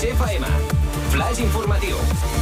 Flash FM. Flash informatiu.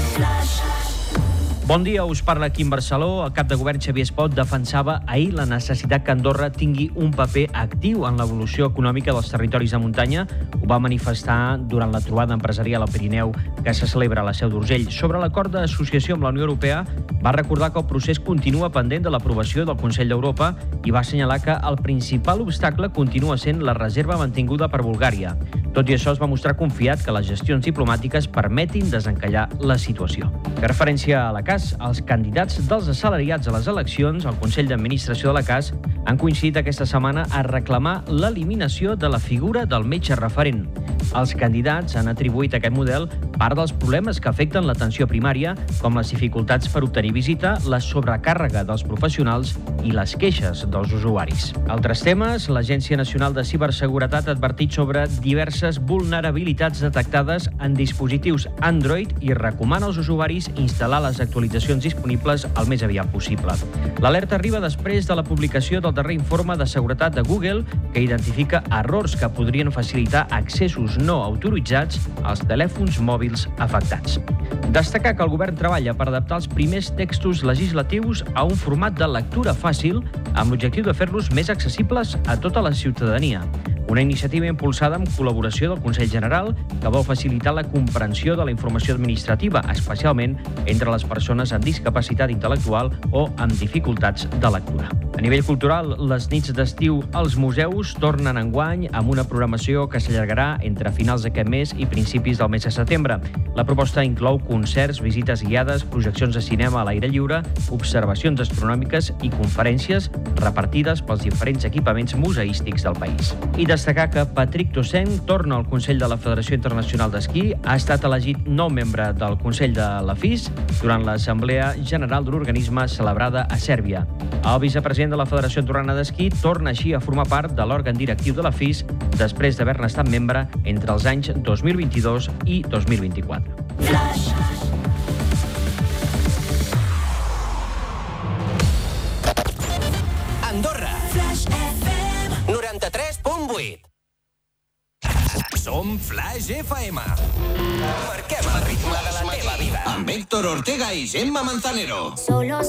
Bon dia, us parla Quim Barceló. El cap de govern Xavier Espot defensava ahir la necessitat que Andorra tingui un paper actiu en l'evolució econòmica dels territoris de muntanya. Ho va manifestar durant la trobada empresarial al Pirineu que se celebra a la Seu d'Urgell. Sobre l'acord d'associació amb la Unió Europea, va recordar que el procés continua pendent de l'aprovació del Consell d'Europa i va assenyalar que el principal obstacle continua sent la reserva mantinguda per Bulgària. Tot i això, es va mostrar confiat que les gestions diplomàtiques permetin desencallar la situació. En referència a la CAS, els candidats dels assalariats a les eleccions al Consell d'Administració de la CAS han coincidit aquesta setmana a reclamar l'eliminació de la figura del metge referent. Els candidats han atribuït a aquest model part dels problemes que afecten l'atenció primària, com les dificultats per obtenir visita, la sobrecàrrega dels professionals i les queixes dels usuaris. Altres temes, l'Agència Nacional de Ciberseguretat ha advertit sobre diverses vulnerabilitats detectades en dispositius Android i recomana als usuaris instal·lar les actualitzacions disponibles el més aviat possible. L'alerta arriba després de la publicació del darrer informe de seguretat de Google, que identifica errors que podrien facilitar accessos no autoritzats als telèfons mòbils afectats. Destacar que el govern treballa per adaptar els primers textos legislatius a un format de lectura fàcil amb l'objectiu de fer-los més accessibles a tota la ciutadania. Una iniciativa impulsada amb col·laboració del Consell General que vol facilitar la comprensió de la informació administrativa, especialment entre les persones amb discapacitat intel·lectual o amb dificultats de lectura. A nivell cultural, les nits d'estiu als museus tornen enguany amb una programació que s'allargarà entre finals d'aquest mes i principis del mes de setembre. La proposta inclou concerts, visites guiades, projeccions de cinema a l'aire lliure, observacions astronòmiques i conferències repartides pels diferents equipaments museístics del país. I destacar que Patrick Tossent torna al Consell de la Federació Internacional d'Esquí, ha estat elegit nou membre del Consell de la FIS durant l'Assemblea General de l'organisme celebrada a Sèrbia. El vicepresident de la Federació Andorrana d'Esquí torna així a formar part de l'òrgan directiu de la FIS després d'haver-ne estat membre entre els anys 2022 i 2024. Andorra. Flash FM 93.8. Som Flash FM. Marquem el ritme de la teva vida. Amb Héctor Ortega i Gemma Manzanero.